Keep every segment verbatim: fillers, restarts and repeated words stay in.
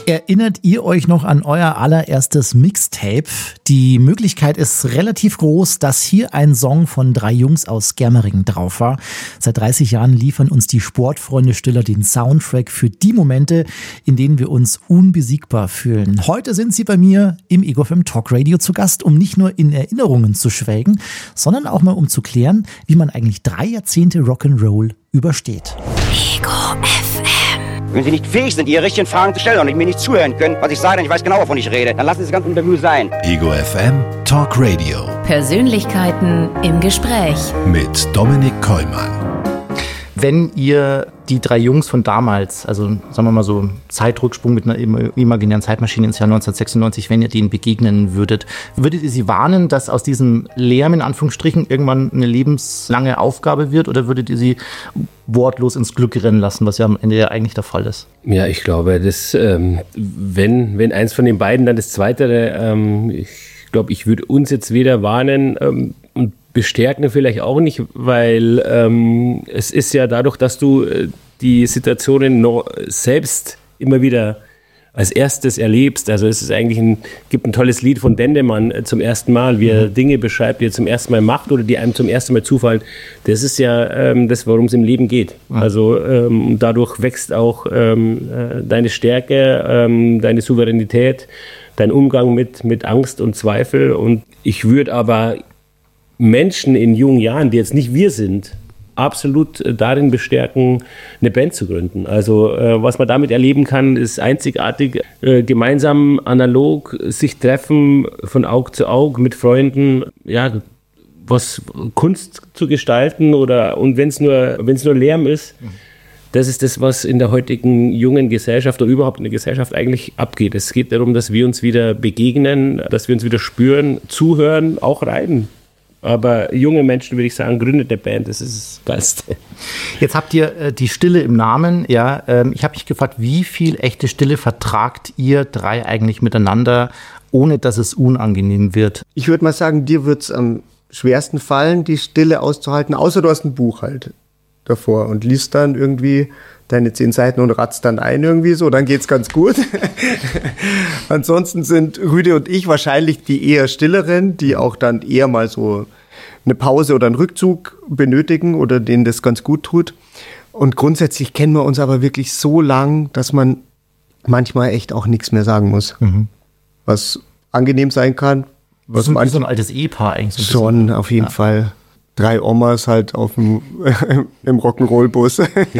Erinnert ihr euch noch an euer allererstes Mixtape? Die Möglichkeit ist relativ groß, dass hier ein Song von drei Jungs aus Germering drauf war. Seit dreißig Jahren liefern uns die Sportfreunde Stiller den Soundtrack für die Momente, in denen wir uns unbesiegbar fühlen. Heute sind sie bei mir im Ego F M Talk Radio zu Gast, um nicht nur in Erinnerungen zu schwelgen, sondern auch mal um zu klären, wie man eigentlich drei Jahrzehnte Rock'n'Roll übersteht. Ego F M. Wenn Sie nicht fähig sind, Ihre richtigen Fragen zu stellen und mir nicht zuhören können, was ich sage, denn ich weiß genau, wovon ich rede, dann lassen Sie das ganze Interview sein. Ego F M Talk Radio. Persönlichkeiten im Gespräch. Mit Dominik Kollmann. Wenn ihr die drei Jungs von damals, also sagen wir mal so Zeitrücksprung mit einer imaginären Zeitmaschine ins Jahr neunzehnhundertsechsundneunzig, wenn ihr denen begegnen würdet, würdet ihr sie warnen, dass aus diesem Lärm in Anführungsstrichen irgendwann eine lebenslange Aufgabe wird, oder würdet ihr sie wortlos ins Glück rennen lassen, was ja am Ende ja eigentlich der Fall ist? Ja, ich glaube, das, ähm, wenn, wenn eins von den beiden, dann das Zweite. Ähm, ich glaube, ich würde uns jetzt weder warnen ähm, und bestärken vielleicht auch nicht, weil ähm, es ist ja dadurch, dass du äh, die Situationen noch selbst immer wieder als erstes erlebst. Also es ist eigentlich ein, gibt ein tolles Lied von Dendemann äh, zum ersten Mal, wie er mhm. Dinge beschreibt, die er zum ersten Mal macht oder die einem zum ersten Mal zufallen. Das ist ja ähm, das, worum es im Leben geht. Mhm. Also ähm, dadurch wächst auch ähm, äh, deine Stärke, ähm, deine Souveränität, dein Umgang mit, mit Angst und Zweifel. Und ich würde aber Menschen in jungen Jahren, die jetzt nicht wir sind, absolut darin bestärken, eine Band zu gründen. Also äh, was man damit erleben kann, ist einzigartig. Äh, gemeinsam analog sich treffen, von Auge zu Auge mit Freunden, ja, was Kunst zu gestalten, oder und wenn es nur, wenn es nur Lärm ist, mhm. Das ist das, was in der heutigen jungen Gesellschaft oder überhaupt in der Gesellschaft eigentlich abgeht. Es geht darum, dass wir uns wieder begegnen, dass wir uns wieder spüren, zuhören, auch reiten. Aber junge Menschen, würde ich sagen, gründet eine Band, das ist das Geilste. Jetzt habt ihr äh, die Stille im Namen. Ja, ähm, ich habe mich gefragt, wie viel echte Stille vertragt ihr drei eigentlich miteinander, ohne dass es unangenehm wird? Ich würde mal sagen, dir wird es am schwersten fallen, die Stille auszuhalten, außer du hast ein Buch halt davor und liest dann irgendwie deine zehn Seiten und ratzt dann ein irgendwie so, dann geht's ganz gut. Ansonsten sind Rüde und ich wahrscheinlich die eher stilleren, die auch dann eher mal so eine Pause oder einen Rückzug benötigen oder denen das ganz gut tut. Und grundsätzlich kennen wir uns aber wirklich so lang, dass man manchmal echt auch nichts mehr sagen muss. Mhm. Was angenehm sein kann. Was ist so ein altes Ehepaar eigentlich? So schon, auf jeden ja. Fall. Drei Omas halt auf dem, im Rock'n'Roll-Bus. Ja.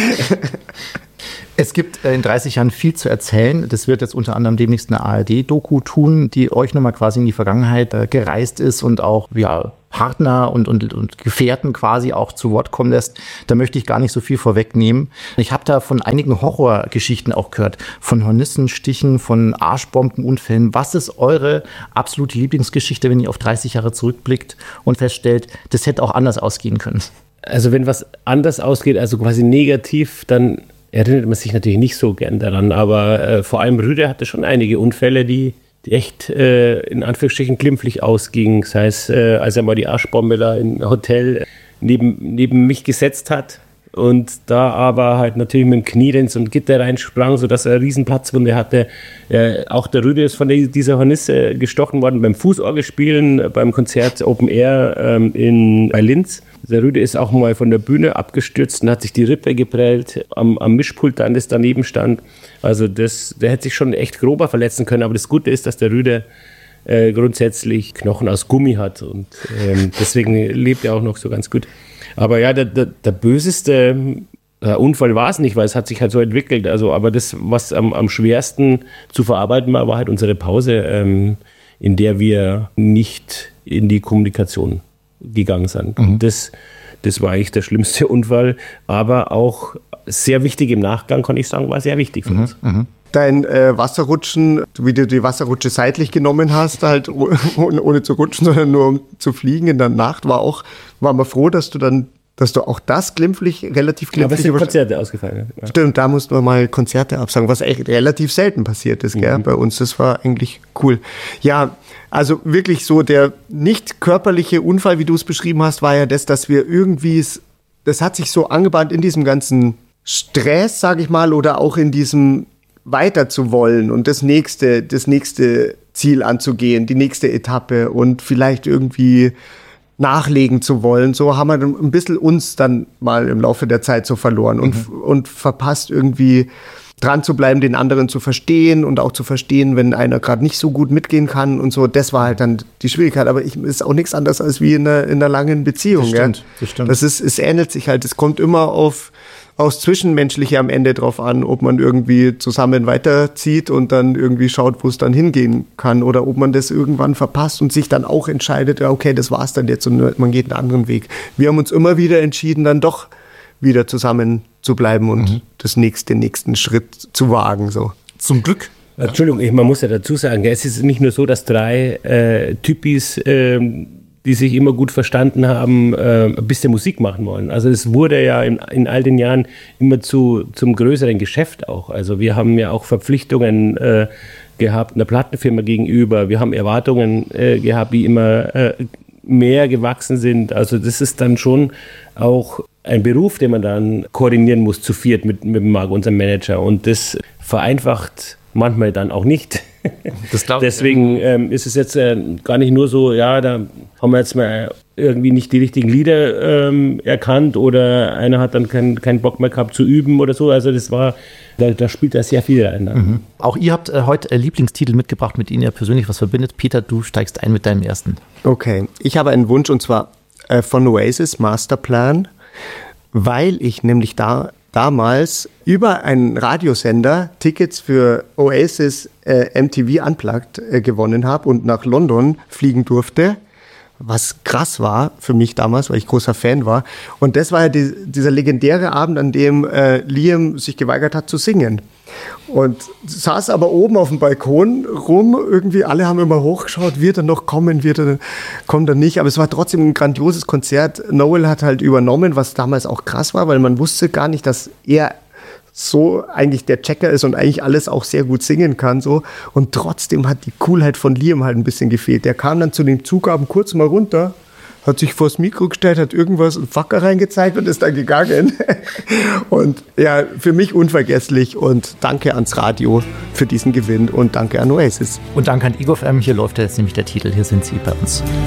Es gibt in dreißig Jahren viel zu erzählen. Das wird jetzt unter anderem demnächst eine A R D-Doku tun, die euch nochmal quasi in die Vergangenheit äh, gereist ist und auch ja, Partner und, und, und Gefährten quasi auch zu Wort kommen lässt. Da möchte ich gar nicht so viel vorwegnehmen. Ich habe da von einigen Horrorgeschichten auch gehört, von Hornissenstichen, von Arschbombenunfällen. Was ist eure absolute Lieblingsgeschichte, wenn ihr auf dreißig Jahre zurückblickt und feststellt, das hätte auch anders ausgehen können? Also wenn was anders ausgeht, also quasi negativ, dann erinnert man sich natürlich nicht so gern daran, aber äh, vor allem Rüde hatte schon einige Unfälle, die, die echt äh, in Anführungsstrichen glimpflich ausgingen. Sei es, äh, als er mal die Arschbombe da im Hotel neben, neben mich gesetzt hat und da aber halt natürlich mit dem Knie in so ein Gitter reinsprang, sodass er eine riesen Platzwunde hatte. Äh, auch der Rüde ist von der, dieser Hornisse gestochen worden beim Fußorgelspielen, beim Konzert Open Air ähm, in, bei Linz. Der Rüde ist auch mal von der Bühne abgestürzt und hat sich die Rippe geprellt am, am Mischpult, dann das daneben stand. Also das, der hätte sich schon echt grober verletzen können. Aber das Gute ist, dass der Rüde äh, grundsätzlich Knochen aus Gummi hat und ähm, deswegen lebt er auch noch so ganz gut. Aber ja, der, der, der böseste äh, Unfall war es nicht, weil es hat sich halt so entwickelt. Also, aber das, was am, am schwersten zu verarbeiten war, war halt unsere Pause, ähm, in der wir nicht in die Kommunikation gegangen sind. Mhm. Das, das war eigentlich der schlimmste Unfall, aber auch sehr wichtig im Nachgang, kann ich sagen, war sehr wichtig für uns. Mhm. Dein äh, Wasserrutschen, wie du die Wasserrutsche seitlich genommen hast, halt ohne, ohne zu rutschen, sondern nur um zu fliegen in der Nacht, war auch, war man froh, dass du dann, dass du auch das glimpflich, relativ glimpflich... Aber es sind Konzerte ausgefallen. Ja. Stimmt, da mussten wir mal Konzerte absagen, was echt relativ selten passiert ist, gell, mhm. bei uns. Das war eigentlich cool. Ja, also wirklich so der nicht körperliche Unfall, wie du es beschrieben hast, war ja das, dass wir irgendwie, das hat sich so angebahnt in diesem ganzen Stress, sage ich mal, oder auch in diesem weiter zu wollen und das nächste, das nächste Ziel anzugehen, die nächste Etappe und vielleicht irgendwie nachlegen zu wollen. So haben wir ein bisschen uns dann mal im Laufe der Zeit so verloren und, mhm. und verpasst irgendwie dran zu bleiben, den anderen zu verstehen und auch zu verstehen, wenn einer gerade nicht so gut mitgehen kann und so. Das war halt dann die Schwierigkeit. Aber ich, ist auch nichts anderes als wie in einer, in einer langen Beziehung. Das stimmt, ja? das stimmt. Das ist, es ähnelt sich halt. Es kommt immer auf aufs Zwischenmenschliche am Ende drauf an, ob man irgendwie zusammen weiterzieht und dann irgendwie schaut, wo es dann hingehen kann oder ob man das irgendwann verpasst und sich dann auch entscheidet, ja okay, das war's dann jetzt und man geht einen anderen Weg. Wir haben uns immer wieder entschieden, dann doch wieder zusammen zu bleiben und mhm. das nächste, den nächsten Schritt zu wagen. So. Zum Glück. Entschuldigung, man muss ja dazu sagen, es ist nicht nur so, dass drei äh, Typis, äh, die sich immer gut verstanden haben, äh, ein bisschen Musik machen wollen. Also es wurde ja in, in all den Jahren immer zu, zum größeren Geschäft auch. Also wir haben ja auch Verpflichtungen äh, gehabt einer Plattenfirma gegenüber. Wir haben Erwartungen äh, gehabt, die immer äh, mehr gewachsen sind. Also das ist dann schon auch ein Beruf, den man dann koordinieren muss, zu viert mit, mit Marc, unserem Manager. Und das vereinfacht manchmal dann auch nicht. Das Deswegen ähm, ist es jetzt äh, gar nicht nur so, ja, da haben wir jetzt mal irgendwie nicht die richtigen Lieder ähm, erkannt oder einer hat dann keinen kein Bock mehr gehabt zu üben oder so. Also das war, da, da spielt da sehr viel rein. Mhm. Auch ihr habt äh, heute äh, Lieblingstitel mitgebracht, mit denen ihr persönlich was verbindet. Peter, du steigst ein mit deinem ersten. Okay, ich habe einen Wunsch und zwar äh, von Oasis, Masterplan, weil ich nämlich da damals über einen Radiosender Tickets für Oasis äh, M T V Unplugged äh, gewonnen habe und nach London fliegen durfte, was krass war für mich damals, weil ich großer Fan war. Und das war ja die, dieser legendäre Abend, an dem äh, Liam sich geweigert hat zu singen. Und saß aber oben auf dem Balkon rum, irgendwie alle haben immer hochgeschaut, wird er noch kommen, wird er, kommt er nicht, aber es war trotzdem ein grandioses Konzert. Noel hat halt übernommen, was damals auch krass war, weil man wusste gar nicht, dass er so eigentlich der Checker ist und eigentlich alles auch sehr gut singen kann, so. Und trotzdem hat die Coolheit von Liam halt ein bisschen gefehlt. Der kam dann zu den Zugaben kurz mal runter, hat sich vors Mikro gestellt, hat irgendwas, einen Facker reingezeigt und ist dann gegangen. Und ja, für mich unvergesslich und danke ans Radio für diesen Gewinn und danke an Oasis. Und danke an Ego F M, hier läuft jetzt nämlich der Titel, hier sind sie bei uns.